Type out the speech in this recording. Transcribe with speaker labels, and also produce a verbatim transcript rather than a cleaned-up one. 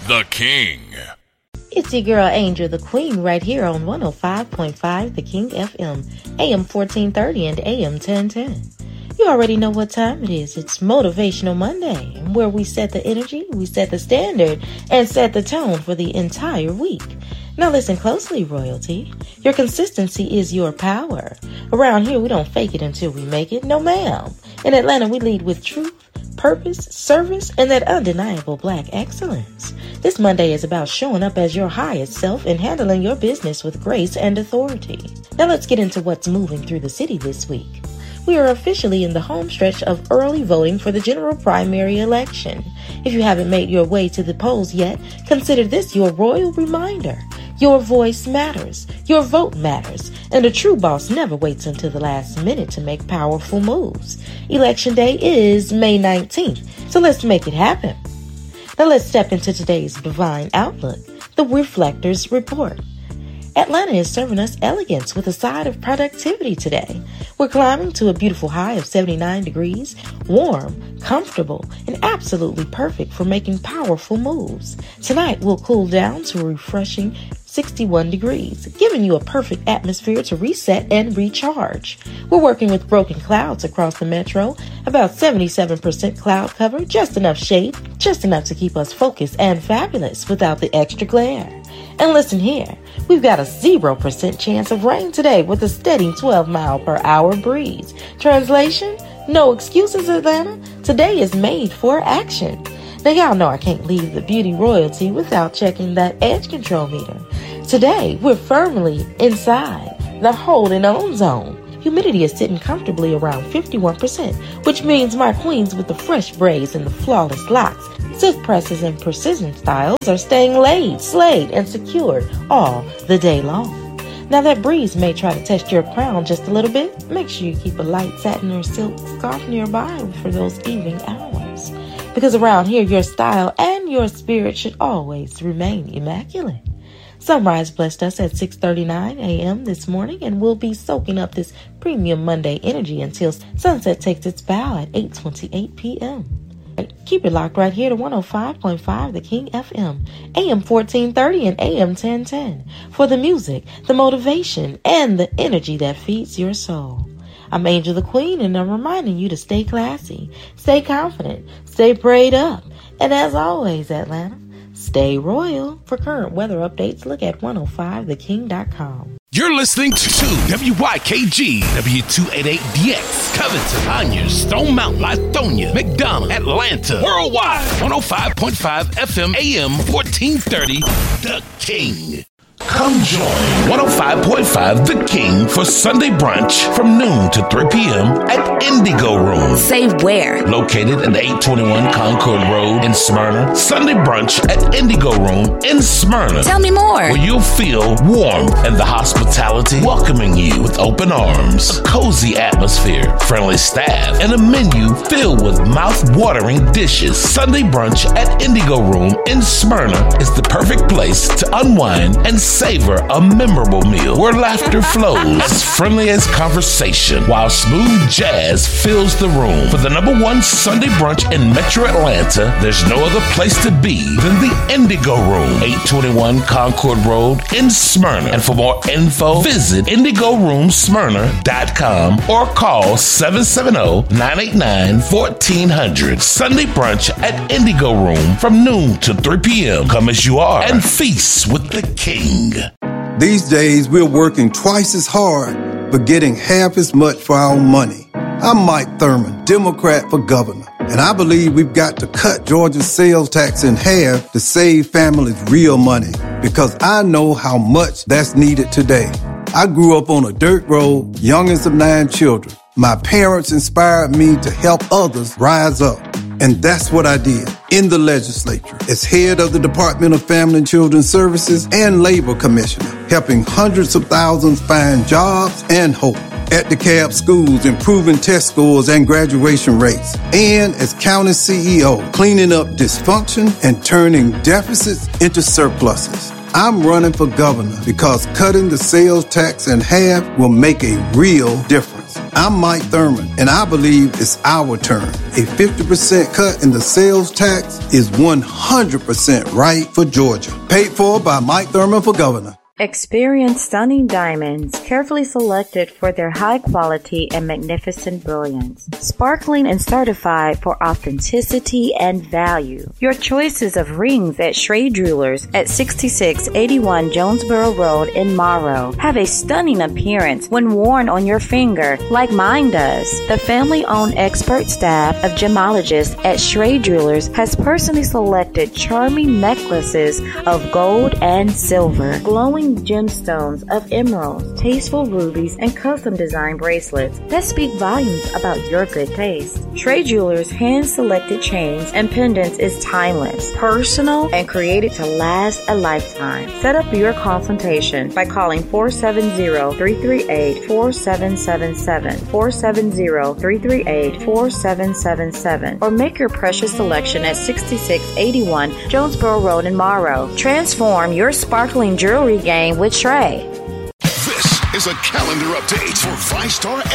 Speaker 1: The King.
Speaker 2: It's your girl Angel the Queen right here on one oh five point five The King F M, A M fourteen thirty and A M ten ten. You already know what time it is. It's Motivational Monday, and where we set the energy, we set the standard, and set the tone for the entire week. Now listen closely, royalty. Your consistency is your power. Around here, we don't fake it until we make it. No, ma'am. In Atlanta, we lead with truth, purpose, service, and that undeniable black excellence. This Monday is about showing up as your highest self and handling your business with grace and authority. Now let's get into what's moving through the city this week. We are officially in the home stretch of early voting for the general primary election. If you haven't made your way to the polls yet, consider this your royal reminder. Your voice matters. Your vote matters. And a true boss never waits until the last minute to make powerful moves. Election day is May nineteenth, so let's make it happen. Now let's step into today's divine outlook, the Reflectors Report. Atlanta is serving us elegance with a side of productivity today. We're climbing to a beautiful high of seventy-nine degrees, warm, comfortable, and absolutely perfect for making powerful moves. Tonight, we'll cool down to a refreshing sixty-one degrees, giving you a perfect atmosphere to reset and recharge. We're working with broken clouds across the metro, about seventy-seven percent cloud cover, just enough shade, just enough to keep us focused and fabulous without the extra glare. And listen here, we've got a zero percent chance of rain today with a steady twelve mile per hour breeze. Translation? No excuses, Atlanta. Today is made for action. Now, y'all know I can't leave the beauty royalty without checking that edge control meter. Today, we're firmly inside the holding on zone. Humidity is sitting comfortably around fifty-one percent, which means my queens with the fresh braids and the flawless locks, silk presses, and precision styles are staying laid, slayed, and secured all the day long. Now that breeze may try to test your crown just a little bit. Make sure you keep a light satin or silk scarf nearby for those evening hours. Because around here, your style and your spirit should always remain immaculate. Sunrise blessed us at six thirty-nine a.m. this morning, and we'll be soaking up this premium Monday energy until sunset takes its bow at eight twenty-eight p.m. And keep it locked right here to one oh five point five The King F M, A M fourteen thirty and A M ten ten for the music, the motivation, and the energy that feeds your soul. I'm Angel the Queen, and I'm reminding you to stay classy, stay confident, stay prayed up, and as always, Atlanta, stay royal. For current weather updates, look at one oh five the king dot com.
Speaker 1: You're listening to W Y K G, W two eighty-eight D X, Covington, Conyers, Stone Mountain, Lithonia, McDonough, Atlanta, worldwide, one oh five point five F M, A M fourteen thirty, The King. Come join one oh five point five The King for Sunday brunch from noon to three p.m. at Indigo Room.
Speaker 3: Say where?
Speaker 1: Located at eight twenty-one Concord Road in Smyrna. Sunday brunch at Indigo Room in Smyrna.
Speaker 3: Tell me more.
Speaker 1: Where you'll feel warmth and the hospitality welcoming you with open arms, a cozy atmosphere, friendly staff, and a menu filled with mouth-watering dishes. Sunday brunch at Indigo Room in Smyrna is the perfect place to unwind and savor a memorable meal where laughter flows as friendly as conversation while smooth jazz fills the room. For the number one Sunday brunch in Metro Atlanta, there's no other place to be than the Indigo Room, eight twenty-one Concord Road in Smyrna. And for more info, visit indigo room smyrna dot com or call seven seven zero, nine eight nine, one four zero zero. Sunday brunch at Indigo Room from noon to three p.m. Come as you are and feast with the King.
Speaker 4: These days, we're working twice as hard, but getting half as much for our money. I'm Mike Thurman, Democrat for governor, and I believe we've got to cut Georgia's sales tax in half to save families real money, because I know how much that's needed today. I grew up on a dirt road, youngest of nine children. My parents inspired me to help others rise up. And that's what I did in the legislature as head of the Department of Family and Children's Services and Labor Commissioner, helping hundreds of thousands find jobs and hope. At DeKalb schools, improving test scores and graduation rates. And as county C E O, cleaning up dysfunction and turning deficits into surpluses. I'm running for governor because cutting the sales tax in half will make a real difference. I'm Mike Thurman, and I believe it's our turn. A fifty percent cut in the sales tax is one hundred percent right for Georgia. Paid for by Mike Thurman for governor.
Speaker 3: Experience stunning diamonds, carefully selected for their high quality and magnificent brilliance. Sparkling and certified for authenticity and value. Your choices of rings at Schrade Jewelers at sixty-six eighty-one Jonesboro Road in Morrow have a stunning appearance when worn on your finger, like mine does. The family-owned expert staff of gemologists at Schrade Jewelers has personally selected charming necklaces of gold and silver, glowing gemstones of emeralds, tasteful rubies, and custom design bracelets that speak volumes about your good taste. Schrade Jewelers' hand-selected chains and pendants is timeless, personal, and created to last a lifetime. Set up your consultation by calling four seven zero, three three eight, four seven seven seven, four seven zero, three three eight, four seven seven seven, or make your precious selection at sixty-six eighty-one Jonesboro Road in Morrow. Transform your sparkling jewelry game with Schrade.
Speaker 5: This is a calendar update for five-star